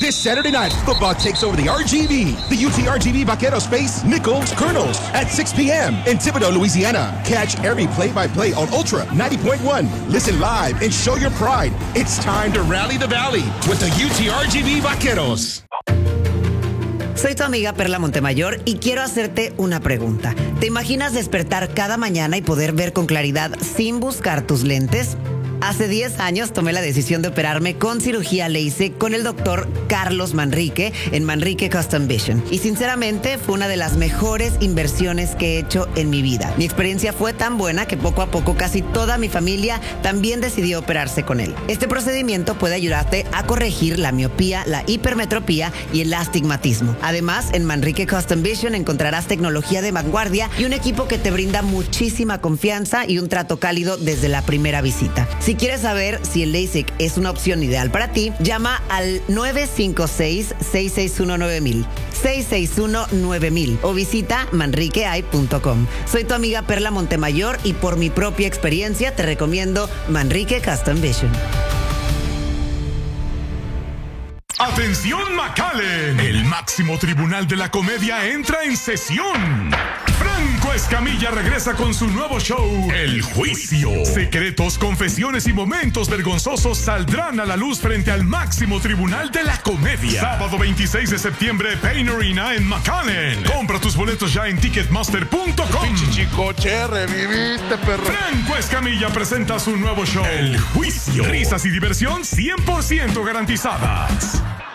This Saturday night, football takes over the RGV. The UT RGV Vaqueros face Nichols Colonels at 6 p.m. in Thibodaux, Louisiana. Catch every play-by-play on Ultra 90.1. Listen live and show your pride. It's time to rally the valley with the UT RGV Vaqueros. Soy tu amiga Perla Montemayor y quiero hacerte una pregunta. ¿Te imaginas despertar cada mañana y poder ver con claridad sin buscar tus lentes? Hace 10 años tomé la decisión de operarme con cirugía LASIK con el doctor Carlos Manrique en Manrique Custom Vision. Y sinceramente fue una de las mejores inversiones que he hecho en mi vida. Mi experiencia fue tan buena que poco a poco casi toda mi familia también decidió operarse con él. Este procedimiento puede ayudarte a corregir la miopía, la hipermetropía y el astigmatismo. Además, en Manrique Custom Vision encontrarás tecnología de vanguardia y un equipo que te brinda muchísima confianza y un trato cálido desde la primera visita. Si quieres saber si el LASIK es una opción ideal para ti, llama al 956-661-9000, 661-9000 o visita manriqueeye.com. Soy tu amiga Perla Montemayor y por mi propia experiencia te recomiendo Manrique Custom Vision. ¡Atención, McAllen! El máximo tribunal de la comedia entra en sesión. Franco Escamilla regresa con su nuevo show, El Juicio. Secretos, confesiones y momentos vergonzosos saldrán a la luz frente al máximo tribunal de la comedia. Sábado 26 de septiembre, Pain Arena en McAllen. Compra tus boletos ya en ticketmaster.com. Chicoche, reviviste, perro. Franco Escamilla presenta su nuevo show, El Juicio. Risas y diversión 100% garantizadas.